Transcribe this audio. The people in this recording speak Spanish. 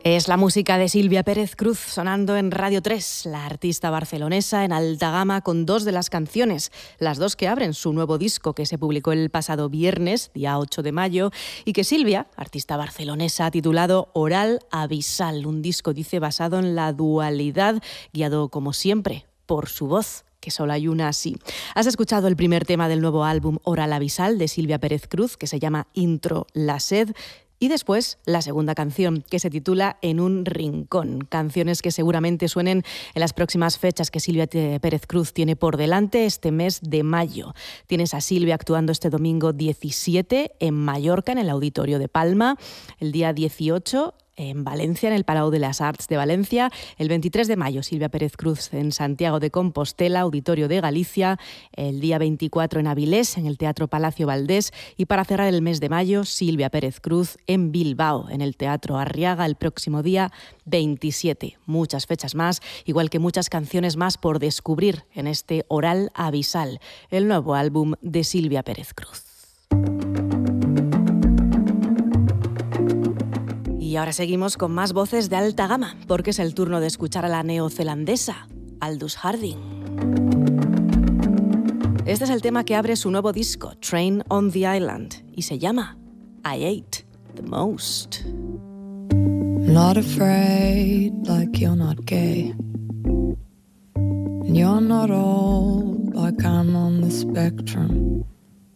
Es la música de Silvia Pérez Cruz sonando en Radio 3, la artista barcelonesa en alta gama con dos de las canciones, las dos que abren su nuevo disco que se publicó el pasado viernes, día 8 de mayo, y que Silvia, artista barcelonesa, ha titulado Oral Abisal, un disco, dice, basado en la dualidad, guiado como siempre por su voz, que solo hay una así. Has escuchado el primer tema del nuevo álbum Oral Abisal de Silvia Pérez Cruz, que se llama Intro La Sed, y después la segunda canción, que se titula En un rincón. Canciones que seguramente suenen en las próximas fechas que Silvia Pérez Cruz tiene por delante este mes de mayo. Tienes a Silvia actuando este domingo 17 en Mallorca, en el Auditorio de Palma, el día 18 en Valencia, en el Palau de las Arts de Valencia, el 23 de mayo Silvia Pérez Cruz en Santiago de Compostela, Auditorio de Galicia, el día 24 en Avilés, en el Teatro Palacio Valdés, y para cerrar el mes de mayo, Silvia Pérez Cruz en Bilbao, en el Teatro Arriaga, el próximo día 27. Muchas fechas más, igual que muchas canciones más por descubrir en este Oral Abisal, el nuevo álbum de Silvia Pérez Cruz. Y ahora seguimos con más voces de alta gama, porque es el turno de escuchar a la neozelandesa Aldous Harding. Este es el tema que abre su nuevo disco, Train on the Island, y se llama I Ate the Most. Not afraid, like you're not gay. And you're not old, like I'm on the spectrum.